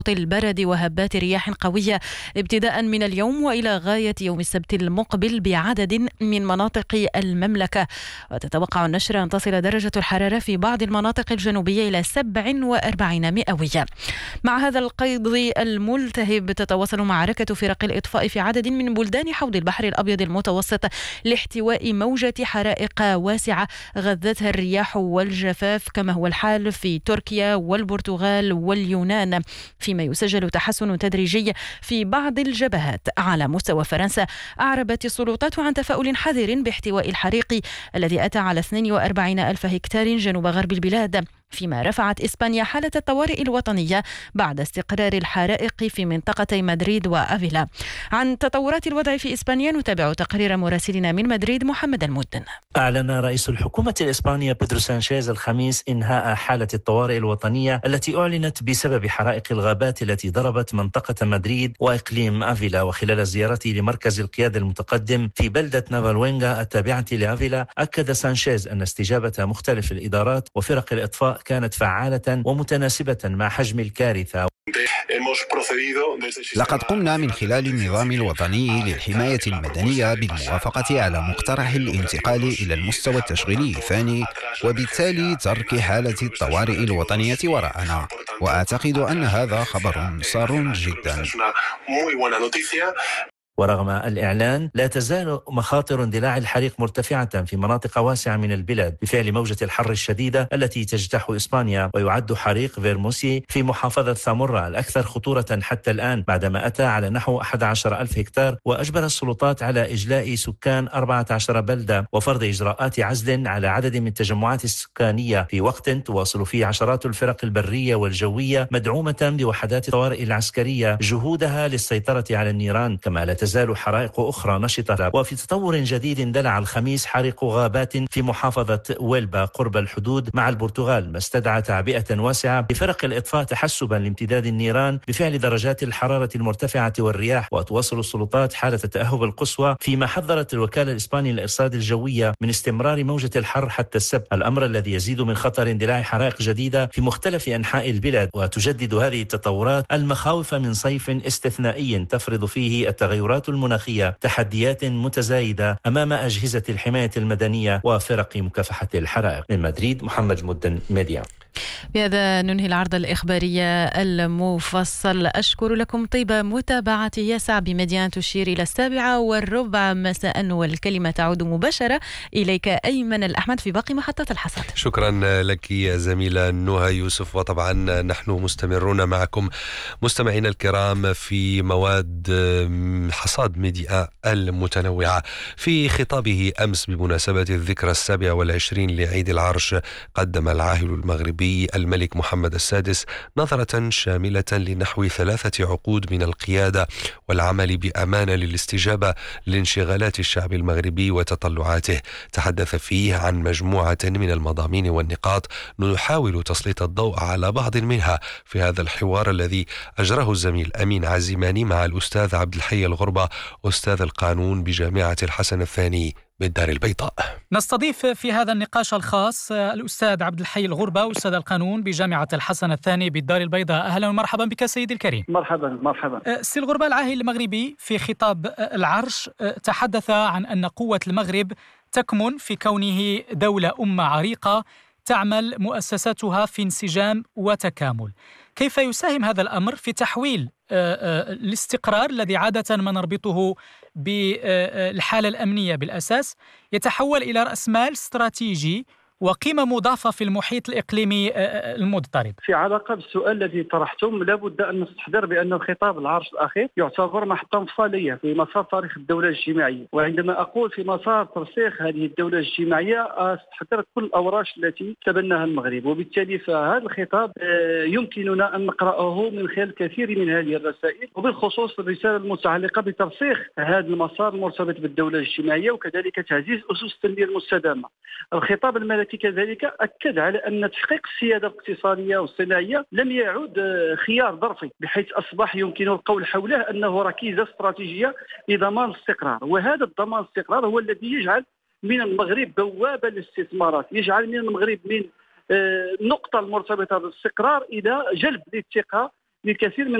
البرد وهبات رياح قوية ابتداء من اليوم وإلى غاية يوم السبت المقبل بعدد من مناطق المملكة. وتتوقع النشرة أن تصل درجة الحرارة في بعض المناطق الجنوبية إلى 47 مئوية. مع هذا القيد الملتهب تتواصل معركة فرق الإطفاء في عدد من بلدان حوض البحر الأبيض المتوسط لاحتواء موجة حرائق واسعة غذتها الرياح والجفاف، كما هو الحال في تركيا والبرتغال واليونان، فيما يسجل تحسن تدريجي في بعض الجبهات. على مستوى فرنسا أعربت السلطات عن تفاؤل حذر باحتواء الحريق الذي أتى على 42 ألف هكتار جنوب غرب البلاد، فيما رفعت إسبانيا حالة الطوارئ الوطنية بعد استقرار الحرائق في منطقتي مدريد وأفيلا. عن تطورات الوضع في إسبانيا نتابع تقرير مراسلنا من مدريد محمد المدن. أعلن رئيس الحكومة الإسبانية بيدرو سانشيز الخميس إنهاء حالة الطوارئ الوطنية التي أعلنت بسبب حرائق الغابات التي ضربت منطقة مدريد وإقليم أفيلا. وخلال زيارته لمركز القيادة المتقدم في بلدة نافالوينغا التابعة لأفيلا، أكد سانشيز أن استجابة مختلف الإدارات وفرق الإطفاء كانت فعالة ومتناسبة مع حجم الكارثة. لقد قمنا من خلال النظام الوطني للحماية المدنية بالموافقة على مقترح الانتقال إلى المستوى التشغيلي الثاني، وبالتالي ترك حالة الطوارئ الوطنية وراءنا، وأعتقد أن هذا خبر سار جدا. ورغم الإعلان لا تزال مخاطر اندلاع الحريق مرتفعة في مناطق واسعة من البلاد بفعل موجة الحر الشديدة التي تجتاح إسبانيا. ويعد حريق فيرموسي في محافظة ثامورا الأكثر خطورة حتى الآن بعدما أتى على نحو 11 ألف هكتار، وأجبر السلطات على إجلاء سكان 14 بلدة وفرض إجراءات عزل على عدد من التجمعات السكانية في وقت تواصل فيه عشرات الفرق البرية والجوية مدعومة بوحدات الطوارئ العسكرية جهودها للسيطرة على النيران. كما لا تزال حرائق أخرى نشطة. وفي تطور جديد اندلع الخميس حريق غابات في محافظة ويلبا قرب الحدود مع البرتغال، ما استدعى تعبئة واسعة بفرق الإطفاء تحسبا لامتداد النيران بفعل درجات الحرارة المرتفعة والرياح. وتواصل السلطات حالة التأهب القصوى، فيما حذرت الوكالة الإسبانية للإرصاد الجوية من استمرار موجة الحر حتى السبت، الأمر الذي يزيد من خطر اندلاع حرائق جديدة في مختلف أنحاء البلاد. وتجدد هذه التطورات المخاوف من صيف استثنائي تفرض فيه التغيرات المناخية تحديات متزايدة أمام أجهزة الحماية المدنية وفرق مكافحة الحرائق. من مدريد محمد المدن، ميديا. بهذا ننهي العرض الإخباري المفصل. أشكر لكم طيب متابعته. يسع بميديا تشير إلى 7:15 مساء، والكلمة تعود مباشرة إليك أيمن الأحمد في باقي محطات الحصاد. شكرا لك يا زميلة نهى يوسف. وطبعا نحن مستمرون معكم مستمعين الكرام في مواد حصاد ميديا المتنوعة. في خطابه أمس بمناسبة الذكرى 27 لعيد العرش، قدم العاهل المغربي الملك محمد السادس نظرة شاملة لنحو 3 عقود من القيادة والعمل بأمانة للاستجابة لانشغالات الشعب المغربي وتطلعاته. تحدث فيه عن مجموعة من المضامين والنقاط نحاول تسليط الضوء على بعض منها في هذا الحوار الذي أجره الزميل أمين عزيماني مع الأستاذ عبد الحي الغربة، أستاذ القانون بجامعة الحسن الثاني بالدار البيضاء. نستضيف في هذا النقاش الخاص الأستاذ عبد الحي الغربة، أستاذ القانون بجامعة الحسن الثاني بالدار البيضاء. أهلا ومرحبا بك سيدي الكريم. مرحبا. سي الغربة، العاهل المغربي في خطاب العرش تحدث عن أن قوة المغرب تكمن في كونه دولة أمة عريقة تعمل مؤسساتها في انسجام وتكامل. كيف يساهم هذا الأمر في تحويل الاستقرار الذي عادة ما نربطه بالحالة الأمنية بالأساس يتحول إلى رأس مال استراتيجي وقيمة مضافة في المحيط الإقليمي المضطرب؟ في علاقة بالسؤال الذي طرحتم، لابد أن نستحضر بأن الخطاب العرش الأخير يعتبر محطة مفصلية في مسار تاريخ الدولة الاجتماعية. وعندما أقول في مسار ترسيخ هذه الدولة الاجتماعية أستحضر كل الأوراش التي تبناها المغرب، وبالتالي فهذا الخطاب يمكننا أن نقرأه من خلال كثير من هذه الرسائل، وبالخصوص الرسالة المتعلقة بترسيخ هذا المسار المرتبط بالدولة الاجتماعية وكذلك تعزيز أسس التنمية المستدامة. الخطاب الملكي كذلك أكد على أن تحقيق السيادة الاقتصادية والصناعية لم يعد خيار ظرفي، بحيث أصبح يمكن القول حوله أنه ركيزة استراتيجية لضمان الاستقرار. وهذا الضمان الاستقرار هو الذي يجعل من المغرب بوابة للاستثمارات، يجعل من المغرب من النقطة المرتبطة بالاستقرار إلى جلب الثقة لكثير من